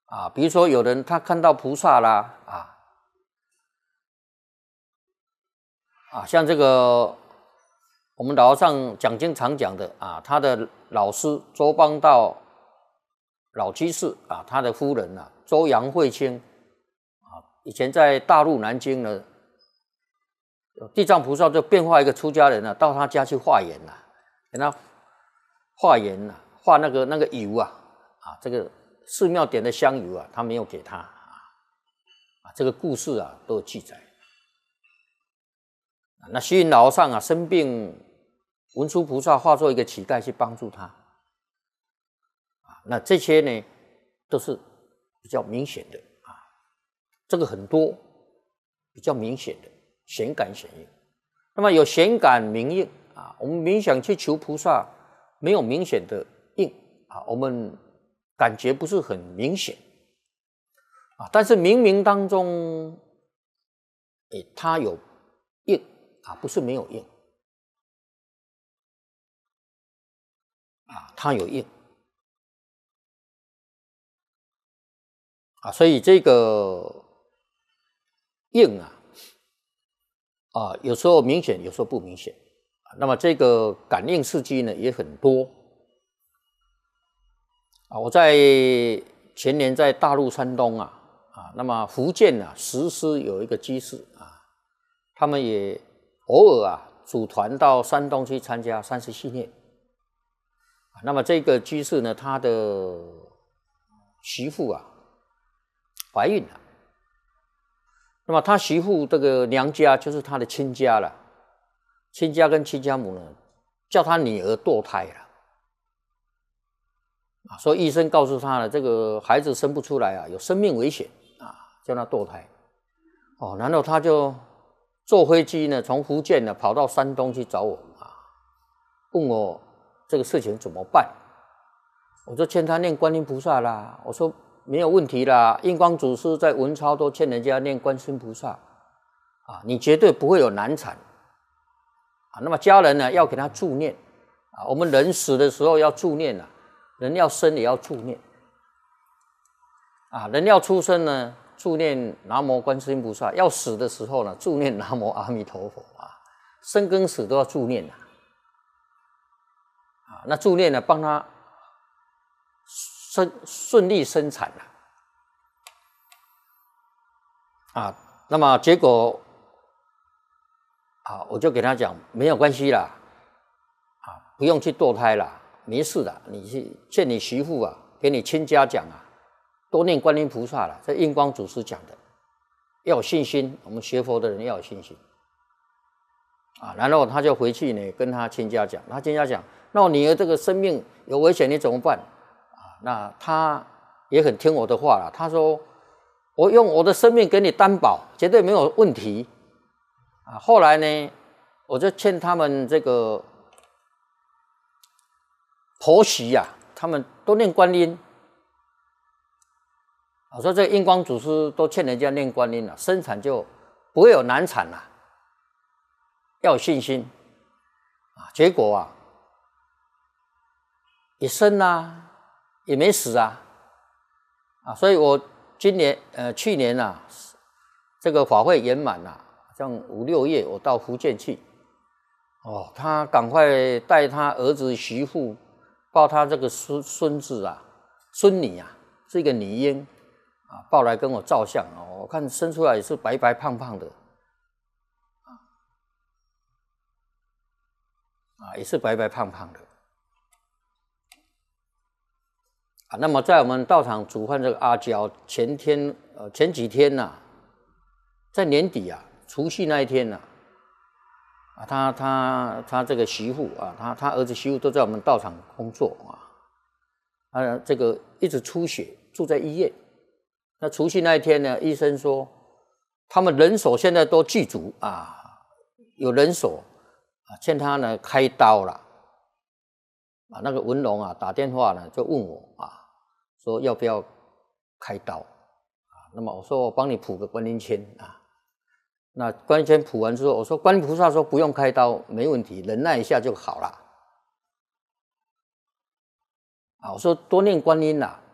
啊，比如说有人他看到菩萨啦，像这个我们老和尚讲经常讲的啊，他的老师周邦道老居士啊，他的夫人啊周杨慧清啊，以前在大陆南京呢，地藏菩萨就变化一个出家人啊，到他家去化缘啊，给他化缘啊，化那个油啊，这个寺庙点的香油啊，他没有给他这个故事啊都有记载。那虚云老和尚啊生病，文殊菩萨化作一个乞丐去帮助他那这些呢都是比较明显的这个很多比较明显的显感显应。那么有显感明应我们冥想去求菩萨，没有明显的应我们感觉不是很明显但是冥冥当中它有应不是没有应它有应所以这个应有时候明显，有时候不明显那么这个感应事迹呢也很多我在前年在大陆山东那么福建石狮有一个居士他们也偶尔组团到山东去参加三十系列那么这个居士呢，他的媳妇怀孕了，那么他媳妇这个娘家就是他的亲家了，亲家跟亲家母呢叫他女儿堕胎了所以医生告诉他了，这个孩子生不出来有生命危险叫他堕胎然后他就坐飞机呢从福建呢跑到山东去找我问我这个事情怎么办。我就劝他念观音菩萨啦，我说没有问题啦，印光祖师在文钞都劝人家念观世音菩萨你绝对不会有难产那么家人呢要给他助念我们人死的时候要助念人要生也要助念人要出生呢助念南无观世音菩萨，要死的时候呢助念南无阿弥陀佛生跟死都要助念那助念呢帮他顺利生产那么结果我就给他讲没有关系啦不用去堕胎啦，没事的，你去劝你媳妇给你亲家讲多念观音菩萨啦，这印光祖师讲的，要有信心，我们学佛的人要有信心然后他就回去呢跟他亲家讲，他亲家讲那我女儿这个生命有危险你怎么办那他也很听我的话了，他说我用我的生命给你担保，绝对没有问题后来呢我就劝他们这个婆媳他们都念观音我说这个印光祖师都劝人家念观音生产就不会有难产要有信心结果也生也没死所以我去年这个法会圆满像5、6月我到福建去他赶快带他儿子媳妇抱他这个孙子孙女是一个女婴抱来跟我照相我看生出来也是白白胖胖的也是白白胖胖的那么在我们道场主办这个阿胶前几天在年底除夕那一天他这个媳妇他儿子媳妇都在我们道场工作这个一直出血住在医院。那除夕那一天呢，医生说他们人手现在都具足有人手劝他呢开刀了那个文龙打电话呢就问我说要不要开刀那么我说我帮你谱个观音签那观音签谱完之后，我说观音菩萨说不用开刀没问题，忍耐一下就好了我说多念观音